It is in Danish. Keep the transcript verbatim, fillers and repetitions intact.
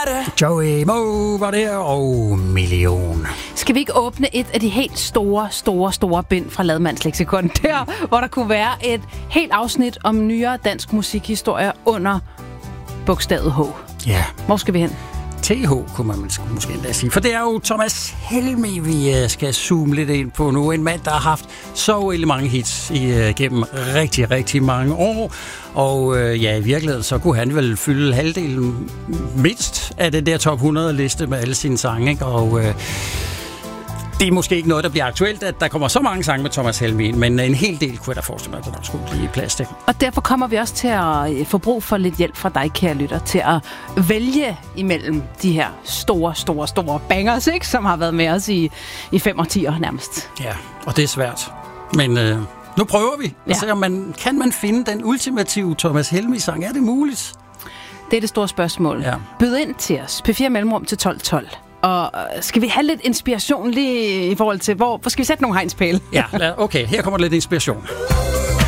det. Joey Moe var der, og Million. Skal vi ikke åbne et af de helt store, store, store bind fra Lademands leksikon? Der, hvor der kunne være et helt afsnit om nyere dansk musikhistorie under bogstavet H. Ja. Hvor skal vi hen? T H kunne man måske endda sige. For det er jo Thomas Helmig, vi skal zoome lidt ind på nu. En mand, der har haft så uendelig mange hits igennem rigtig, rigtig mange år. Og øh, ja, i virkeligheden, så kunne han vel fylde halvdelen mindst af den der top hundrede-liste med alle sine sange, ikke? Og øh, det er måske ikke noget, der bliver aktuelt, at der kommer så mange sange med Thomas Helmig ind, men en hel del kunne jeg da forestille mig, at der nok skulle blive plads til. Og derfor kommer vi også til at få brug for lidt hjælp fra dig, kære lytter, til at vælge imellem de her store, store, store bangers, ikke? Som har været med os i, i fem og ti år nærmest. Ja, og det er svært. Men øh, nu prøver vi. Ja. Og så man, kan man finde den ultimative Thomas Helmig-sang? Er det muligt? Det er det store spørgsmål. Ja. Byd ind til os. P fire Mellemrum til tolv tolv. Og skal vi have lidt inspiration lige i forhold til, hvor, hvor skal vi sætte nogle hegnspæle? Ja, okay. Her kommer lidt inspiration.